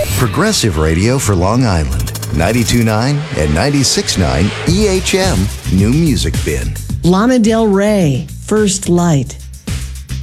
Progressive Radio for Long Island. 92.9 and 96.9 EHM New Music Bin. Lana Del Rey, First Light.